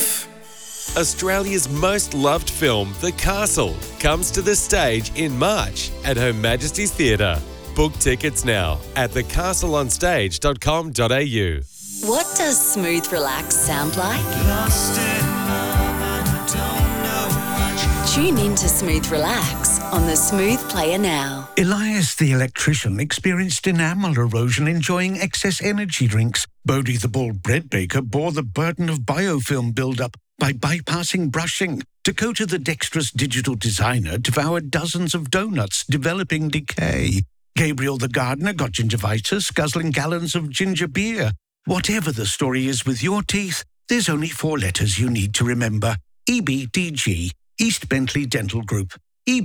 life. Australia's most loved film, The Castle, comes to the stage in March at Her Majesty's Theatre. Book tickets now at thecastleonstage.com.au. What does smooth relax sound like? Tune in to Smooth Relax on the Smooth Player now. Elias the electrician experienced enamel erosion enjoying excess energy drinks. Bodie the bald bread baker bore the burden of biofilm buildup by bypassing brushing. Dakota the dexterous digital designer devoured dozens of donuts, developing decay. Gabriel the gardener got gingivitis, guzzling gallons of ginger beer. Whatever the story is with your teeth, there's only 4 letters you need to remember. EBDG, East Bentley Dental Group.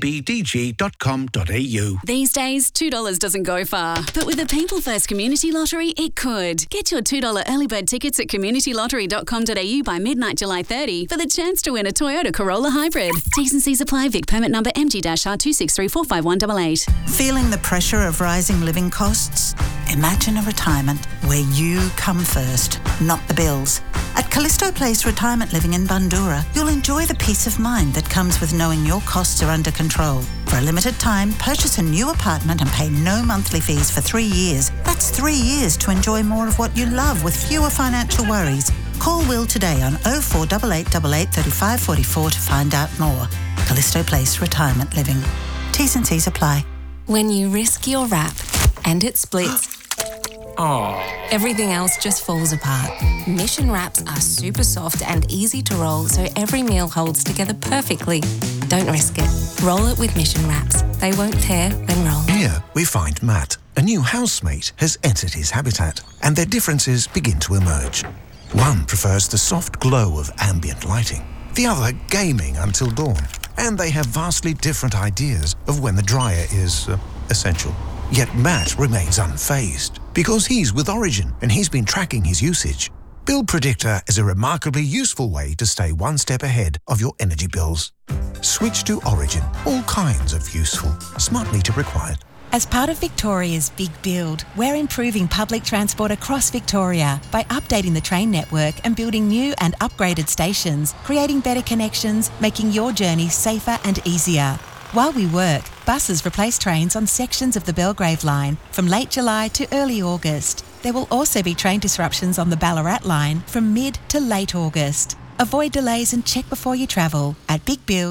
ebdg.com.au. These days, $2 doesn't go far. But with the People First Community Lottery, it could. Get your $2 early bird tickets at communitylottery.com.au by midnight July 30 for the chance to win a Toyota Corolla Hybrid. T's and C's apply. Vic permit number MG-R26345188. Feeling the pressure of rising living costs? Imagine a retirement where you come first, not the bills. At Callisto Place Retirement Living in Bundoora, you'll enjoy the peace of mind that comes with knowing your costs are under control. For a limited time, purchase a new apartment and pay no monthly fees for 3 years. That's 3 years to enjoy more of what you love with fewer financial worries. Call Will today on 048888 3544 to find out more. Callisto Place Retirement Living. T's and C's apply. When you risk your wrap and it splits, everything else just falls apart. Mission wraps are super soft and easy to roll, so every meal holds together perfectly. Don't risk it. Roll it with Mission wraps. They won't tear when rolled. Here we find Matt. A new housemate has entered his habitat, and their differences begin to emerge. One prefers the soft glow of ambient lighting, the other gaming until dawn. And they have vastly different ideas of when the dryer is essential. Yet Matt remains unfazed because he's with Origin and he's been tracking his usage. Bill Predictor is a remarkably useful way to stay one step ahead of your energy bills. Switch to Origin. All kinds of useful. Smart meter required. As part of Victoria's Big Build, we're improving public transport across Victoria by updating the train network and building new and upgraded stations, creating better connections, making your journey safer and easier. While we work, buses replace trains on sections of the Belgrave line from late July to early August. There will also be train disruptions on the Ballarat line from mid to late August. Avoid delays and check before you travel at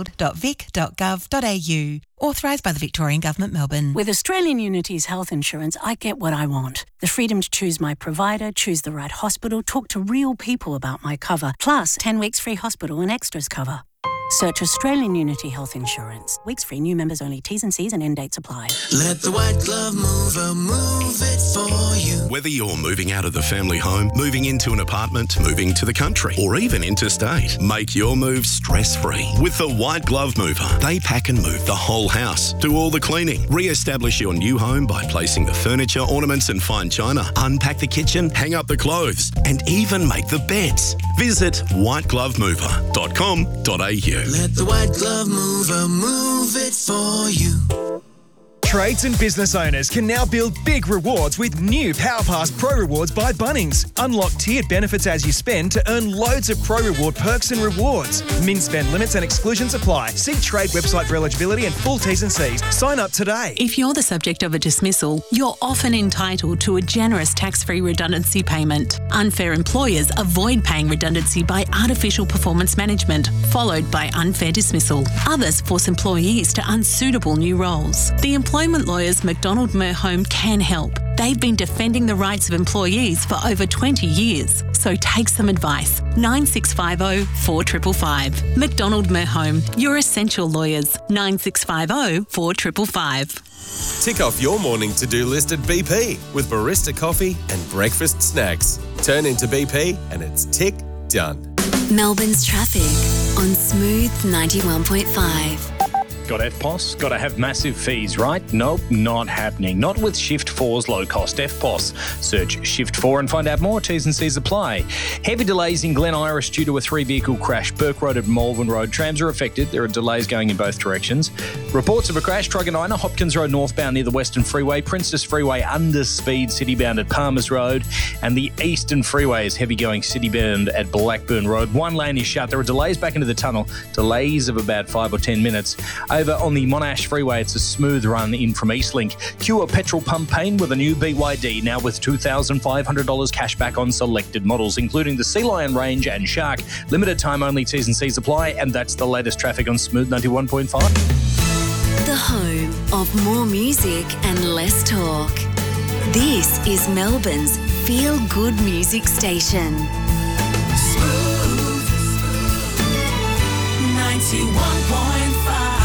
bigbuild.vic.gov.au. Authorised by the Victorian Government, Melbourne. With Australian Unity's health insurance, I get what I want. The freedom to choose my provider, choose the right hospital, talk to real people about my cover, plus 10 weeks free hospital and extras cover. Search Australian Unity Health Insurance. Weeks free, new members only. T's and C's and end dates apply. Let the White Glove Mover move it for you. Whether you're moving out of the family home, moving into an apartment, moving to the country, or even interstate, make your move stress-free with the White Glove Mover. They pack and move the whole house, do all the cleaning, re-establish your new home by placing the furniture, ornaments and fine china, unpack the kitchen, hang up the clothes, and even make the beds. Visit whiteglovemover.com.au. Let the White Glove Mover move it for you. Trades and business owners can now build big rewards with new PowerPass Pro Rewards by Bunnings. Unlock tiered benefits as you spend to earn loads of Pro Reward perks and rewards. Min spend limits and exclusions apply. See Trade website for eligibility and full T's and C's. Sign up today. If you're the subject of a dismissal, you're often entitled to a generous tax-free redundancy payment. Unfair employers avoid paying redundancy by artificial performance management, followed by unfair dismissal. Others force employees to unsuitable new roles. The employment lawyers McDonald Merhome can help. They've been defending the rights of employees for over 20 years. So take some advice. 9650 4555. McDonald Merhome, your essential lawyers. 9650 4555. Tick off your morning to-do list at BP with barista coffee and breakfast snacks. Turn into BP and it's tick done. Melbourne's traffic on Smooth 91.5. Got FPOS? Got to have massive fees, right? Nope, not happening. Not with Shift 4's low-cost FPOS. Search Shift 4 and find out more. T's and C's apply. Heavy delays in Glen Iris due to a 3-vehicle crash. Burke Road and Malvern Road. Trams are affected. There are delays going in both directions. Reports of a crash. Truganina, Hopkins Road northbound near the Western Freeway. Princess Freeway under speed citybound at Palmers Road. And the Eastern Freeway is heavy going citybound at Blackburn Road. One lane is shut. There are delays back into the tunnel. Delays of about 5 or 10 minutes. Over on the Monash Freeway, it's a smooth run in from Eastlink. Cure petrol pump pain with a new BYD, now with $2,500 cash back on selected models, including the Sea Lion range and Shark. Limited time only, T's and C's apply, and that's the latest traffic on Smooth 91.5. The home of more music and less talk. This is Melbourne's feel-good music station. Smooth 91.5.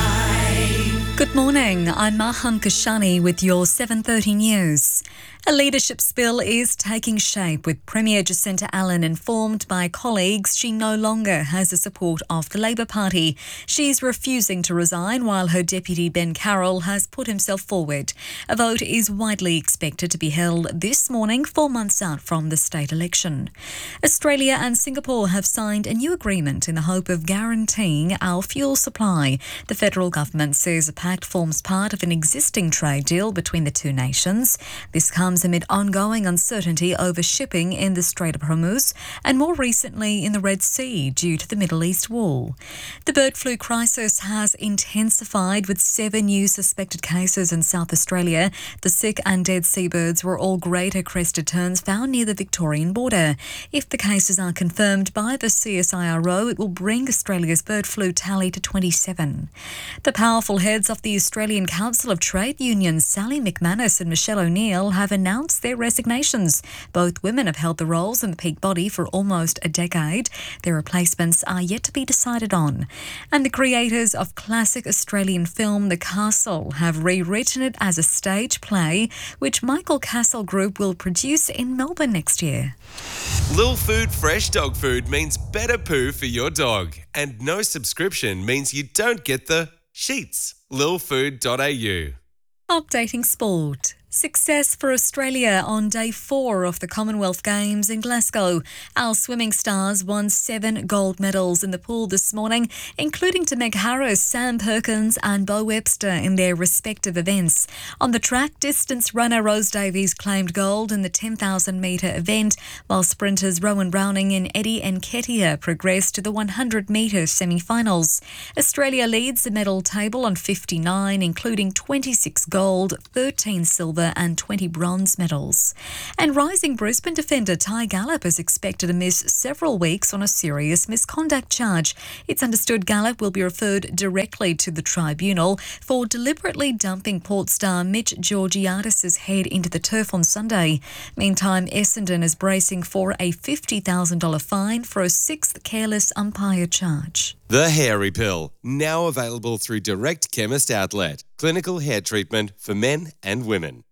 Good morning, I'm Mahan Kashani with your 7:30 news. A leadership spill is taking shape, with Premier Jacinta Allen informed by colleagues she no longer has the support of the Labor Party. She's refusing to resign while her deputy Ben Carroll has put himself forward. A vote is widely expected to be held this morning, 4 months out from the state election. Australia and Singapore have signed a new agreement in the hope of guaranteeing our fuel supply. The federal government says the pact forms part of an existing trade deal between the two nations. This comes amid ongoing uncertainty over shipping in the Strait of Hormuz and more recently in the Red Sea due to the Middle East war. The bird flu crisis has intensified with 7 new suspected cases in South Australia. The sick and dead seabirds were all greater crested terns found near the Victorian border. If the cases are confirmed by the CSIRO, it will bring Australia's bird flu tally to 27. The powerful heads of the Australian Council of Trade Unions, Sally McManus and Michelle O'Neill, have announced their resignations. Both women have held the roles in the peak body for almost a decade. Their replacements are yet to be decided on. And the creators of classic Australian film The Castle have rewritten it as a stage play, which Michael Castle Group will produce in Melbourne next year. Lil Food Fresh Dog Food means better poo for your dog. And no subscription means you don't get the sheets. lilfood.au. Updating sport. Success for Australia on day 4 of the Commonwealth Games in Glasgow. Our swimming stars won 7 gold medals in the pool this morning, including to Meg Harris, Sam Perkins and Bo Webster in their respective events. On the track, distance runner Rose Davies claimed gold in the 10,000-metre event, while sprinters Rowan Browning and Eddie Nketiah progressed to the 100-metre semi-finals. Australia leads the medal table on 59, including 26 gold, 13 silver and 20 bronze medals. And rising Brisbane defender Ty Gallop is expected to miss several weeks on a serious misconduct charge. It's understood Gallop will be referred directly to the tribunal for deliberately dumping Port star Mitch Georgiadis' head into the turf on Sunday. Meantime, Essendon is bracing for a $50,000 fine for a 6th careless umpire charge. The Hairy Pill, now available through Direct Chemist Outlet. Clinical hair treatment for men and women.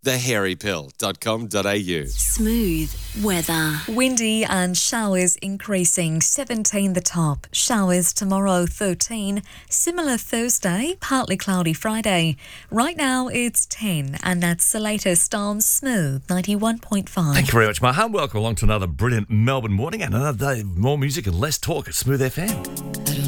thehairypill.com.au. Smooth weather. Windy and showers increasing, 17 the top. Showers tomorrow, 13. Similar Thursday, partly cloudy Friday. Right now it's 10, and that's the latest on Smooth 91.5. Thank you very much, Mahan. Welcome along to another brilliant Melbourne morning and another day of more music and less talk at Smooth FM.